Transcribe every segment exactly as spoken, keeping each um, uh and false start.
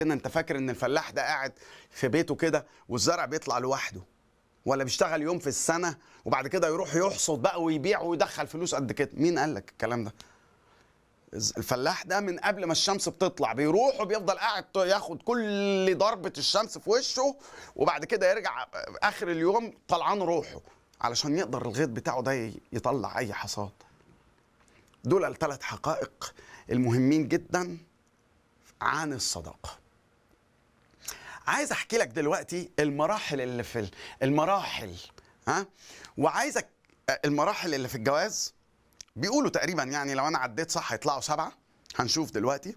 ان انت فاكر ان الفلاح ده قاعد في بيته كده والزرع بيطلع لوحده، ولا بيشتغل يوم في السنه وبعد كده يروح يحصد بقى ويبيع ويدخل فلوس قد كده؟ مين قال لك الكلام ده؟ الفلاح ده من قبل ما الشمس بتطلع بيروح وبيفضل قاعد ياخد كل ضربة الشمس في وشه، وبعد كده يرجع اخر اليوم طلعان روحه علشان يقدر الغيط بتاعه ده يطلع اي حصاد. دول الثلاث حقائق المهمين جدا عن الصداقة. عايز احكي لك دلوقتي المراحل اللي في المراحل ها وعايزك المراحل اللي في الجواز. بيقولوا تقريبا يعني لو انا عديت صح هيطلعوا سبعة، هنشوف دلوقتي.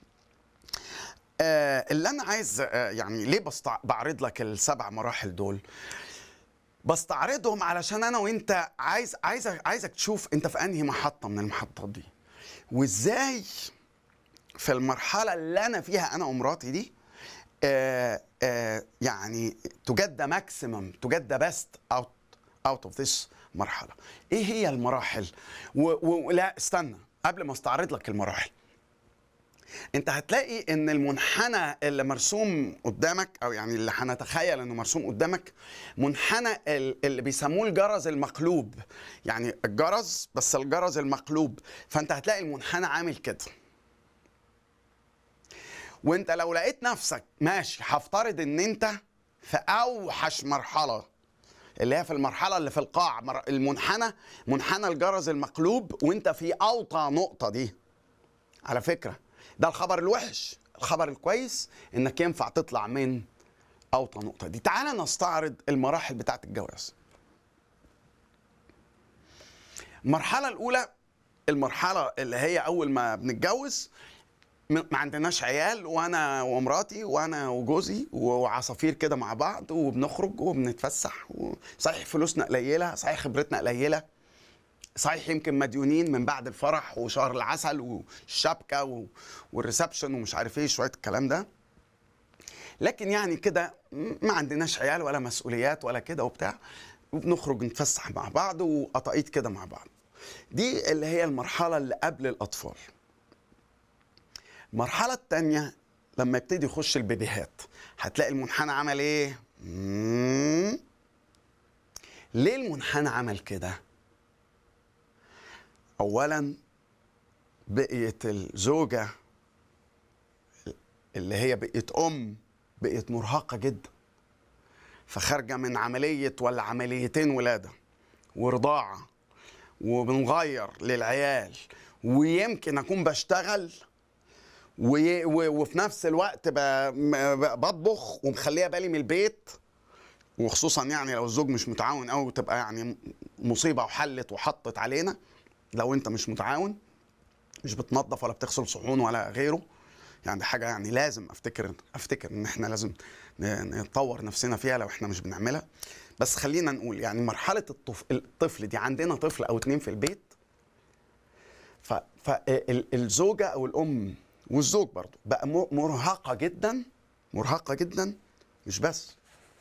آه اللي انا عايز آه يعني ليه بستع... بعرض لك السبع مراحل دول؟ بستعرضهم علشان انا وانت عايز عايز عايزك تشوف انت في انهي محطة من المحطات دي، وازاي في المرحلة اللي انا فيها انا ومراتي دي آه آه يعني تجد ماكسيمم تجد بيست اوت اوت اوف ذس مرحله. ايه هي المراحل؟ ولا استنى قبل ما استعرض لك المراحل، انت هتلاقي ان المنحنى اللي مرسوم قدامك، او يعني اللي هنتخيل انه مرسوم قدامك، منحنى اللي بيسموه الجرز المقلوب، يعني الجرز بس الجرز المقلوب. فانت هتلاقي المنحنى عامل كده، وانت لو لقيت نفسك ماشي، هفترض ان انت في اوحش مرحله اللي هي في المرحله اللي في القاع، المنحنى منحنى الجرز المقلوب، وانت في اوطى نقطه دي. على فكره ده الخبر الوحش. الخبر الكويس انك ينفع تطلع من اوطى نقطه دي. تعال نستعرض المراحل بتاعه الجواز. المرحله الاولى، المرحله اللي هي اول ما بنتجوز، ما عندناش عيال، وانا ومراتي وانا وجوزي وعصافير كده مع بعض، وبنخرج وبنتفسح، صحيح فلوسنا قليله، صحيح خبرتنا قليله، صحيح يمكن مديونين من بعد الفرح وشهر العسل والشبكه والريسبشن ومش عارف ايه شويه الكلام ده، لكن يعني كده ما عندناش عيال ولا مسؤوليات ولا كده وبتاع، وبنخرج نتفسح مع بعض وقطايط كده مع بعض. دي اللي هي المرحله اللي قبل الاطفال. المرحلة التانية لما يبتدي يخش البيبيهات، هتلاقي المنحنى عمل ايه؟ مم. ليه المنحنى عمل كده؟ اولا بقيت الزوجة اللي هي بقيت ام بقيت مرهقة جدا، فخارجة من عملية ولا عمليتين ولادة ورضاعة، وبنغير للعيال، ويمكن اكون بشتغل وفي نفس الوقت بطبخ ومخليها بالي من البيت، وخصوصا يعني لو الزوج مش متعاون قوي تبقى يعني مصيبه وحلت وحطت علينا. لو انت مش متعاون، مش بتنظف ولا بتغسل صحون ولا غيره، يعني دي حاجه يعني لازم افتكر افتكر ان احنا لازم نطور نفسنا فيها لو احنا مش بنعملها. بس خلينا نقول يعني مرحله الطفل دي، عندنا طفل او اتنين في البيت، فالزوجه او الام والزوج برضو بقى مرهقة جدا، مرهقة جدا. مش بس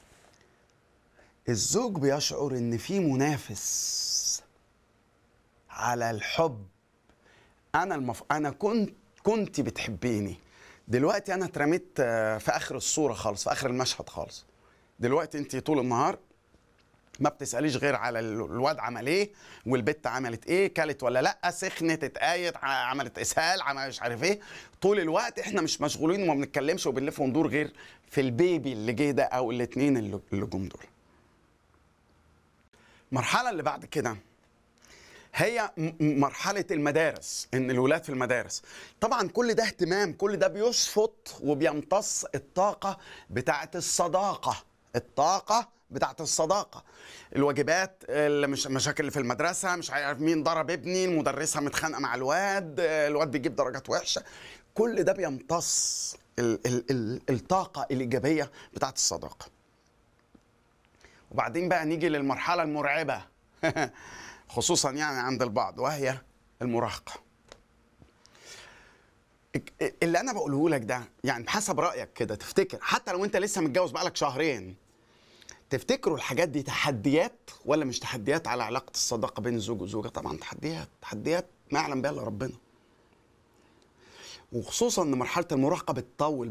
الزوج بيشعر ان في منافس على الحب. انا المف... انا كنت كنت بتحبيني، دلوقتي انا اترميت في اخر الصورة خالص، في اخر المشهد خالص. دلوقتي انت طول النهار ما بتسأليش غير على الواد عمل ايه، والبت عملت ايه، كلت ولا لا، سخنت، اتقايت، عملت اسهال، عمل مش عارف ايه. طول الوقت احنا مش مشغولين وما بنتكلمش وبنلف وندور غير في البيبي اللي جه ده او الاثنين اللي جم دول. المرحله اللي بعد كده هي مرحله المدارس، ان الولاد في المدارس. طبعا كل ده اهتمام، كل ده بيشفط وبيمتص الطاقه بتاعه الصداقه، الطاقه بتاعت الصداقة، الواجبات، مش مشاكل اللي في المدرسة، مش عارف مين ضرب ابني، المدرسة متخانقة مع الواد، الواد بيجيب درجات وحشة. كل ده بيمتص ال ال ال الطاقة الإيجابية بتاعت الصداقة. وبعدين بقى نيجي للمرحلة المرعبة خصوصا يعني عند البعض، وهي المراهقة. اللي أنا بقوله لك ده يعني بحسب رأيك كده، تفتكر حتى لو أنت لسه متجوز بقالك شهرين، تفتكروا الحاجات دي تحديات ولا مش تحديات على علاقة الصداقة بين الزوج والزوجة؟ طبعا تحديات، تحديات ما يعلم بها الا ربنا. وخصوصا ان مرحلة المراهقة بتطول.